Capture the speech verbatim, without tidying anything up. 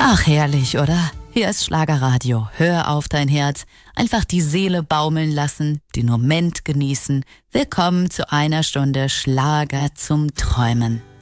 Ach, herrlich, oder? Hier ist Schlagerradio. Hör auf dein Herz. Einfach die Seele baumeln lassen, den Moment genießen. Willkommen zu einer Stunde Schlager zum Träumen.